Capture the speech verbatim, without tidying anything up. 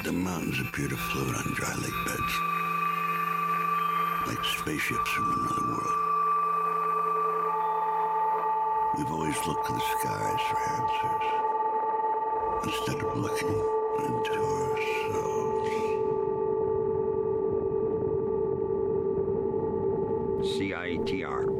The mountains appear to float on dry lake beds, like spaceships from another world. We've always looked to the skies for answers, instead of looking into ourselves. C I T R.